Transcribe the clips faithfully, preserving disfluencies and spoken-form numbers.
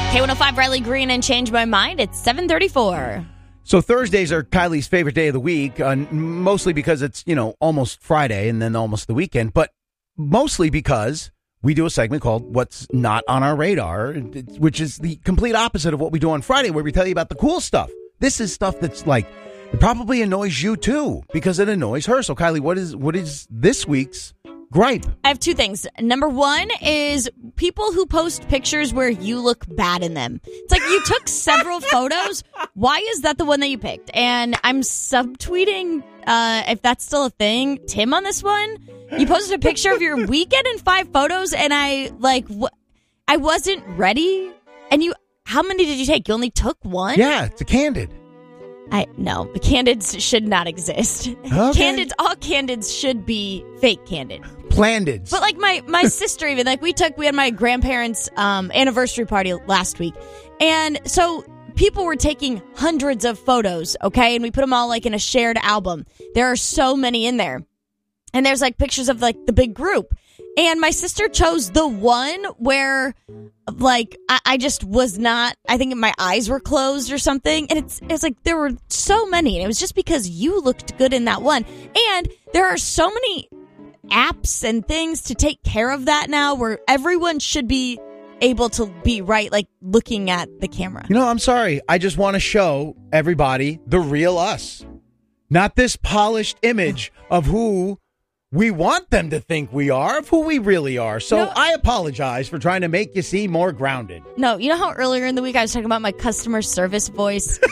K one oh five, Riley Green and Change My Mind. It's seven thirty-four. So Thursdays are Kylie's favorite day of the week, uh, mostly because it's, you know, almost Friday and then almost the weekend, but mostly because we do a segment called What's Not on Our Radar, which is the complete opposite of what we do on Friday, where we tell you about the cool stuff. This is stuff that's like, it probably annoys you too, because it annoys her. So Kylie, what is what is this week's gripe? I have two things. Number one is people who post pictures where you look bad in them. It's like you took several photos. Why is that the one that you picked? And I'm subtweeting, uh, if that's still a thing, Tim on this one. You posted a picture of your weekend and five photos, and I, like, wh- I wasn't ready. And you, how many did you take? You only took one? Yeah, it's a candid. I no, the candids should not exist. Okay. Candids, all candids should be fake candid. Plandids. But like my, my sister even, like we took, we had my grandparents' um, anniversary party last week. And so people were taking hundreds of photos, okay? And we put them all like in a shared album. There are so many in there. And there's like pictures of like the big group. And my sister chose the one where like I, I just was not, I think my eyes were closed or something. And it's it's like there were so many. And it was just because you looked good in that one. And there are so many apps and things to take care of that now where everyone should be able to be right, like looking at the camera. You know, I'm sorry. I just want to show everybody the real us. Not this polished image of who we want them to think we are, of who we really are. So no, I apologize for trying to make you seem more grounded. No, you know how earlier in the week I was talking about my customer service voice?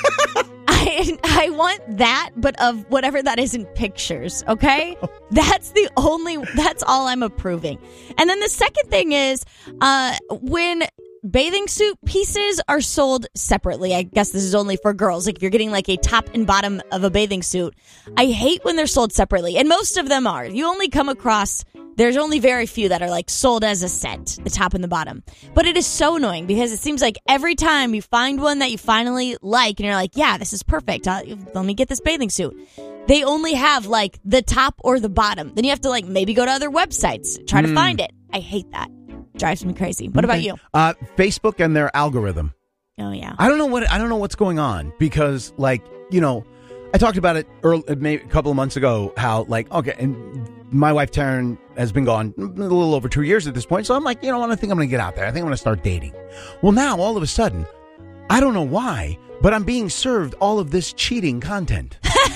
I I want that, but of whatever that is in pictures, okay? That's the only, that's all I'm approving. And then the second thing is, uh, when bathing suit pieces are sold separately. I guess this is only for girls. Like if you're getting like a top and bottom of a bathing suit, I hate when they're sold separately. And most of them are. You only come across, there's only very few that are like sold as a set, the top and the bottom. But it is so annoying because it seems like every time you find one that you finally like and you're like, yeah, this is perfect. I'll, let me get this bathing suit. They only have like the top or the bottom. Then you have to like maybe go to other websites, try mm. to find it. I hate that. Drives me crazy. What okay. about you? Uh, Facebook and their algorithm. Oh yeah. I don't know what I don't know what's going on because, like, you know, I talked about it early, maybe a couple of months ago. How like okay, and my wife Taryn has been gone a little over two years at this point. So I'm like, you know what? I think I'm going to get out there. I think I'm going to start dating. Well, now all of a sudden, I don't know why, but I'm being served all of this cheating content.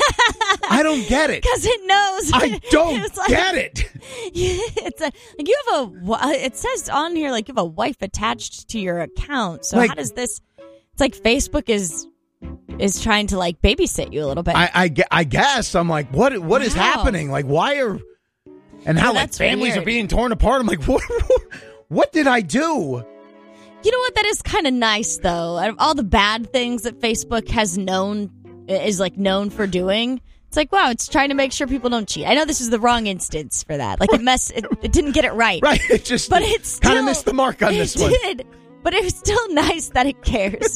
I don't get it. Because it knows. I don't like, get it. It's a, like you have a, it says on here like you have a wife attached to your account. So like, how does this, it's like Facebook is is trying to like babysit you a little bit. I, I, I guess. I'm like, what what wow. is happening? Like, why are, and how well, like families weird. are being torn apart. I'm like, what, what did I do? You know what? That is kind of nice, though. Out of all the bad things that Facebook has known, is like known for doing, it's like, wow, it's trying to make sure people don't cheat. I know this is the wrong instance for that. Like, it mess, it, it didn't get it right. Right. It just but it's kind of missed the mark on this one. It did. But it was still nice that it cares.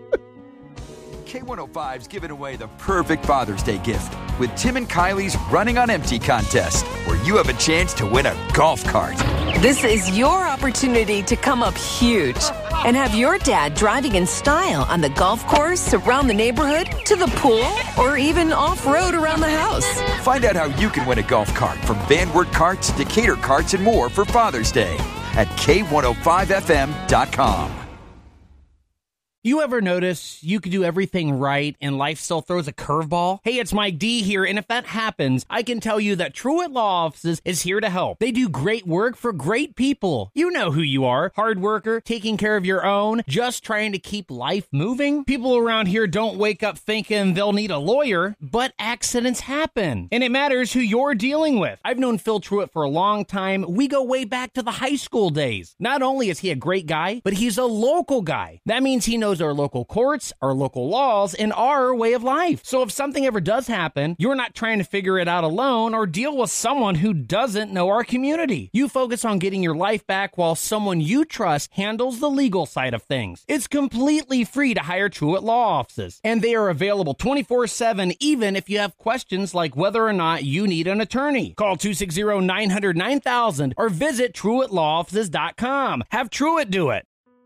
K one oh five's giving away the perfect Father's Day gift with Tim and Kylie's Running on Empty contest, where you have a chance to win a golf cart. This is your opportunity to come up huge and have your dad driving in style on the golf course, around the neighborhood, to the pool, or even off-road around the house. Find out how you can win a golf cart from Vanward Carts, Decatur Carts, and more for Father's Day at K one oh five F M dot com. You ever notice you could do everything right and life still throws a curveball? Hey, it's Mike D here, and if that happens, I can tell you that Truett Law Offices is here to help. They do great work for great people. You know who you are. Hard worker, taking care of your own, just trying to keep life moving. People around here don't wake up thinking they'll need a lawyer, but accidents happen, and it matters who you're dealing with. I've known Phil Truett for a long time. We go way back to the high school days. Not only is he a great guy, but he's a local guy. That means he knows our local courts, our local laws, and our way of life. So if something ever does happen, you're not trying to figure it out alone or deal with someone who doesn't know our community. You focus on getting your life back while someone you trust handles the legal side of things. It's completely free to hire Truett Law Offices, and they are available twenty-four seven even if you have questions like whether or not you need an attorney. Call two six zero, nine hundred, nine thousand or visit Truett Law Offices dot com. Have Truett do it.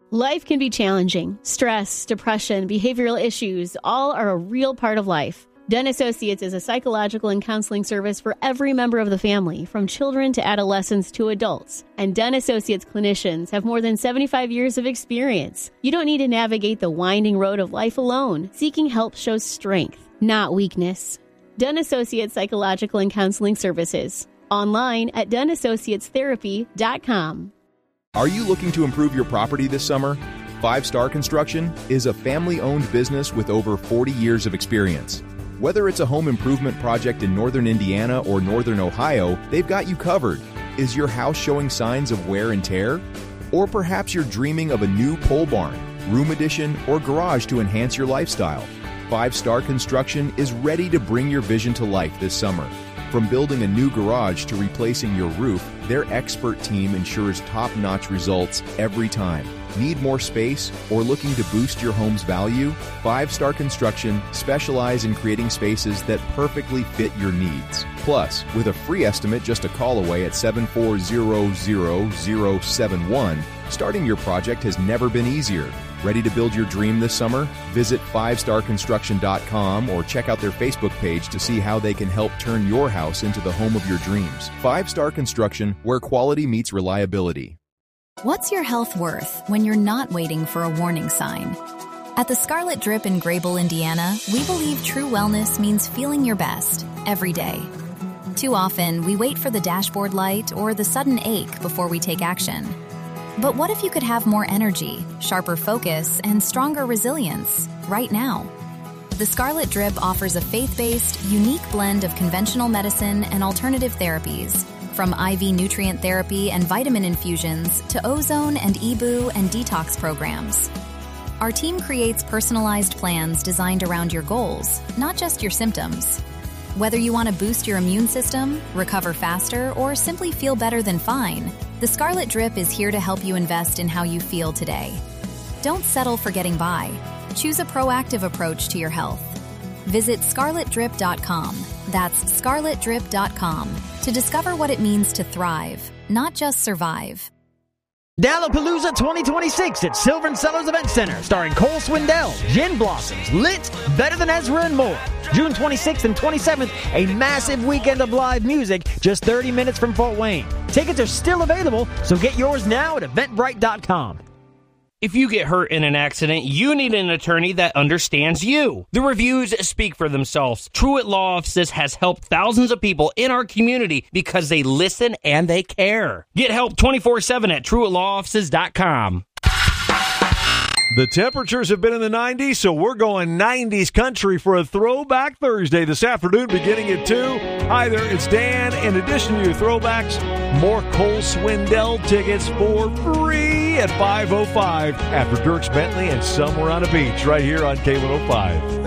Life can be challenging. Stress, depression, behavioral issues, all are a real part of life. Dunn Associates is a psychological and counseling service for every member of the family, from children to adolescents to adults. And Dunn Associates clinicians have more than seventy-five years of experience. You don't need to navigate the winding road of life alone. Seeking help shows strength, not weakness. Dunn Associates Psychological and Counseling Services. Online at Dunn Associates Therapy dot com. Are you looking to improve your property this summer? Five Star Construction is a family-owned business with over forty years of experience. Whether it's a home improvement project in northern Indiana or northern Ohio, they've got you covered. Is your house showing signs of wear and tear? Or perhaps you're dreaming of a new pole barn, room addition, or garage to enhance your lifestyle. Five Star Construction is ready to bring your vision to life this summer. From building a new garage to replacing your roof, their expert team ensures top-notch results every time. Need more space or looking to boost your home's value? Five Star Construction specialize in creating spaces that perfectly fit your needs. Plus, with a free estimate just a call away at seven four zero zero zero seven one, starting your project has never been easier. Ready to build your dream this summer? Visit five star construction dot com or check out their Facebook page to see how they can help turn your house into the home of your dreams. Five Star Construction, where quality meets reliability. What's your health worth when you're not waiting for a warning sign? At the Scarlet Drip in Grable, Indiana, we believe true wellness means feeling your best every day. Too often, we wait for the dashboard light or the sudden ache before we take action. But what if you could have more energy, sharper focus, and stronger resilience right now? The Scarlet Drip offers a faith-based, unique blend of conventional medicine and alternative therapies, from I V nutrient therapy and vitamin infusions to ozone and E B U and detox programs. Our team creates personalized plans designed around your goals, not just your symptoms. Whether you want to boost your immune system, recover faster, or simply feel better than fine, the Scarlet Drip is here to help you invest in how you feel today. Don't settle for getting by. Choose a proactive approach to your health. Visit scarlet drip dot com. That's scarlet drip dot com to discover what it means to thrive, not just survive. Dallapalooza twenty twenty-six at Silver and Sellers Event Center, starring Cole Swindell, Gin Blossoms, Lit, Better Than Ezra, and more. June twenty-sixth and twenty-seventh, a massive weekend of live music just thirty minutes from Fort Wayne. Tickets are still available, so get yours now at eventbrite dot com. If you get hurt in an accident, you need an attorney that understands you. The reviews speak for themselves. Truett Law Offices has helped thousands of people in our community because they listen and they care. Get help twenty-four seven at truett law offices dot com. The temperatures have been in the nineties, so we're going nineties country for a Throwback Thursday this afternoon beginning at two. Hi there, it's Dan. In addition to your throwbacks, more Cole Swindell tickets for free at five oh five after Dierks Bentley and Somewhere on a Beach right here on K one oh five.